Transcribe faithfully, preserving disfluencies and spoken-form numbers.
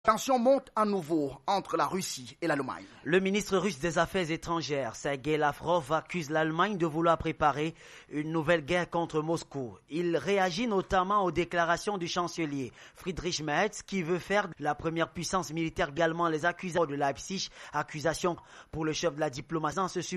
Tension monte à nouveau entre la Russie et l'Allemagne. Le ministre russe des Affaires étrangères, Sergei Lavrov, accuse l'Allemagne de vouloir préparer une nouvelle guerre contre Moscou. Il réagit notamment aux déclarations du chancelier Friedrich Merz qui veut faire la première puissance militaire également les accusations de Leipzig, accusations pour le chef de la diplomatie.